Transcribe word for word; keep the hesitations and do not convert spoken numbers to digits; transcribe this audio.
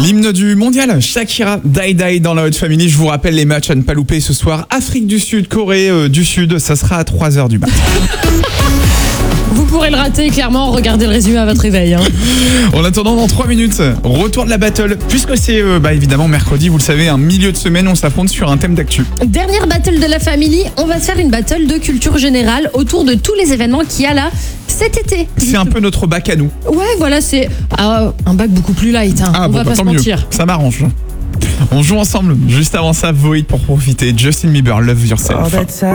L'hymne du mondial, Shakira, Die Die dans la Haute Family. Je vous rappelle les matchs à ne pas louper ce soir. Afrique du Sud, Corée euh, du Sud, ça sera à trois heures du matin. Vous pourrez le rater, clairement, regardez le résumé à votre réveil. Hein. En attendant, dans trois minutes, retour de la battle. Puisque c'est euh, bah, évidemment mercredi, vous le savez, un milieu de semaine, on s'affronte sur un thème d'actu. Dernière battle de la famille, on va se faire une battle de culture générale autour de tous les événements qu'il y a là cet été. C'est un peu notre bac à nous. Ouais, voilà, c'est ah, un bac beaucoup plus light, hein. Ah, on bon, va bah, pas se tant mieux. mentir. Ça m'arrange. On joue ensemble. Juste avant ça, Void pour profiter. Justin Bieber, Love Yourself.